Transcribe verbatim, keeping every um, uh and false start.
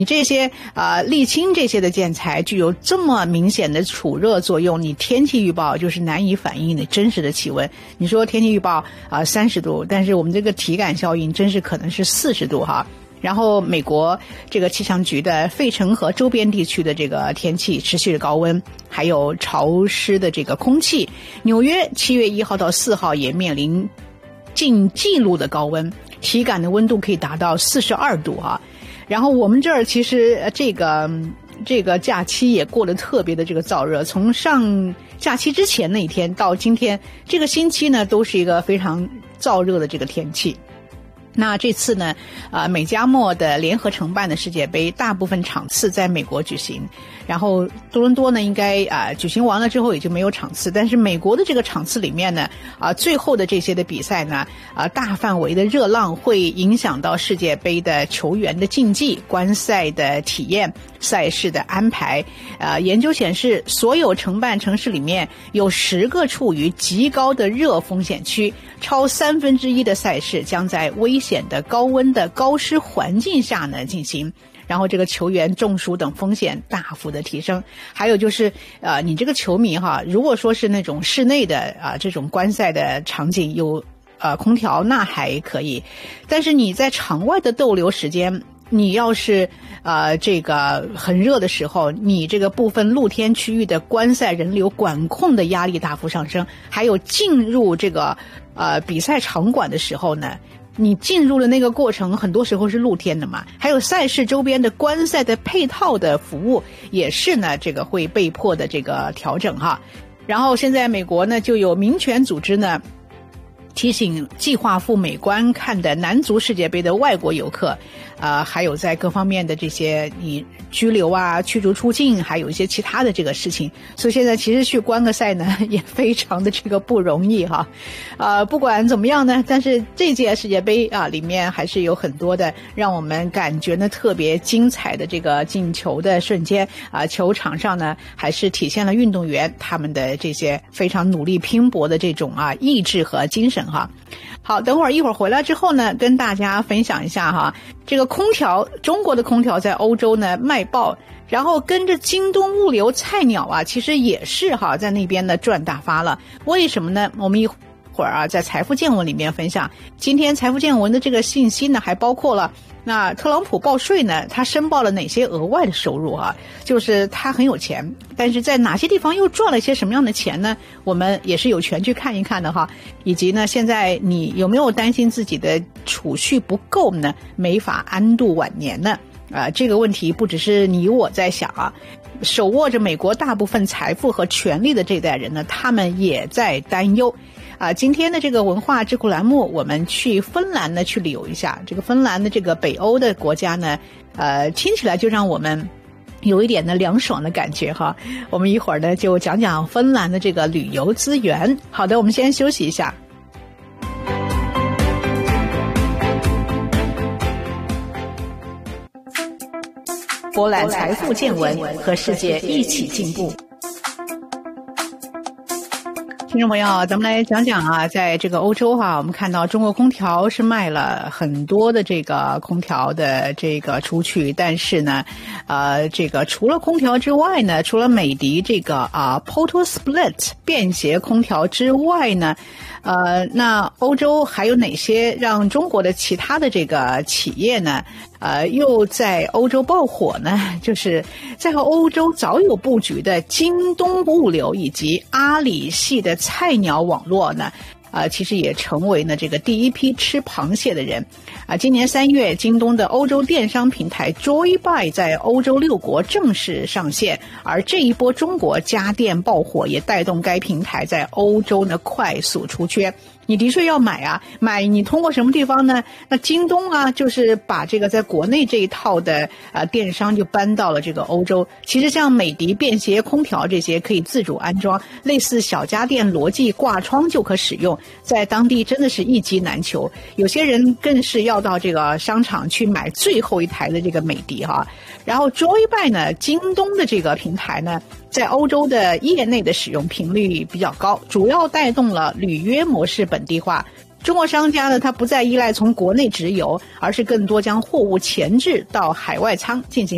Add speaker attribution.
Speaker 1: 你这些啊、呃、沥青这些的建材具有这么明显的储热作用，你天气预报就是难以反映你真实的气温。你说天气预报啊三十度，但是我们这个体感效应真是可能是四十度哈。然后美国这个气象局的费城和周边地区的这个天气持续的高温，还有潮湿的这个空气。纽约七月一号到四号也面临近纪录的高温，体感的温度可以达到四十二度啊。然后我们这儿其实这个这个假期也过得特别的这个燥热，从上假期之前那一天到今天这个星期呢，都是一个非常燥热的这个天气。那这次呢，呃，美加墨的联合承办的世界杯，大部分场次在美国举行，然后多伦多呢，应该啊、呃、举行完了之后也就没有场次，但是美国的这个场次里面呢，啊、呃，最后的这些的比赛呢，啊、呃，大范围的热浪会影响到世界杯的球员的竞技、观赛的体验、赛事的安排。呃，研究显示，所有承办城市里面有十个处于极高的热风险区，超三分之一的赛事将在危险的高温的高湿环境下呢进行，然后这个球员中暑等风险大幅的提升。还有就是呃你这个球迷哈，如果说是那种室内的啊、呃、这种观赛的场景有呃空调那还可以，但是你在场外的逗留时间，你要是呃这个很热的时候，你这个部分露天区域的观赛人流管控的压力大幅上升，还有进入这个呃比赛场馆的时候呢，你进入的那个过程很多时候是露天的嘛，还有赛事周边的观赛的配套的服务也是呢这个会被迫的这个调整哈。然后现在美国呢就有民权组织呢提醒计划赴美观看的男足世界杯的外国游客，呃，还有在各方面的这些你拘留啊、驱逐出境，还有一些其他的这个事情，所以现在其实去观个赛呢也非常的这个不容易哈。呃，不管怎么样呢，但是这届世界杯啊里面还是有很多的让我们感觉呢特别精彩的这个进球的瞬间啊，球场上呢还是体现了运动员他们的这些非常努力拼搏的这种啊意志和精神哈。好，等会儿一会儿回来之后呢，跟大家分享一下哈，这个空调，中国的空调在欧洲呢卖爆，然后跟着京东物流菜鸟啊，其实也是哈在那边呢赚大发了。为什么呢？我们一会儿啊在财富见闻里面分享。今天财富见闻的这个信息呢，还包括了那特朗普报税呢，他申报了哪些额外的收入啊？就是他很有钱，但是在哪些地方又赚了一些什么样的钱呢？我们也是有权去看一看的哈。以及呢，现在你有没有担心自己的储蓄不够呢，没法安度晚年呢？啊、呃，这个问题不只是你我在想啊，手握着美国大部分财富和权力的这代人呢，他们也在担忧。啊，今天的这个文化智库栏目，我们去芬兰呢去旅游一下。这个芬兰的这个北欧的国家呢，呃，听起来就让我们有一点的凉爽的感觉哈。我们一会儿呢就讲讲芬兰的这个旅游资源。好的，我们先休息一下。博览财富见闻，和世界一起进步。听众朋友，咱们来讲讲啊，在这个欧洲哈、啊，我们看到中国空调是卖了很多的这个空调的这个出去，但是呢，呃，这个除了空调之外呢，除了美的这个啊 Portal Split 便携空调之外呢，呃，那欧洲还有哪些让中国的其他的这个企业呢？呃，又在欧洲爆火呢？就是在欧洲早有布局的京东物流以及阿里系的菜鸟网络呢，呃，其实也成为呢这个第一批吃螃蟹的人。啊、呃，今年三月，京东的欧洲电商平台 Joybuy 在欧洲六国正式上线，而这一波中国家电爆火，也带动该平台在欧洲呢快速出圈。你的确要买啊，买你通过什么地方呢？那京东啊，就是把这个在国内这一套的呃电商就搬到了这个欧洲。其实像美的便携空调这些可以自主安装，类似小家电逻辑挂窗就可使用，在当地真的是一机难求。有些人更是要到这个商场去买最后一台的这个美的哈。然后 Joybuy 呢，京东的这个平台呢，在欧洲的业内的使用频率比较高，主要带动了履约模式本地化。中国商家呢，它不再依赖从国内直邮，而是更多将货物前置到海外仓进行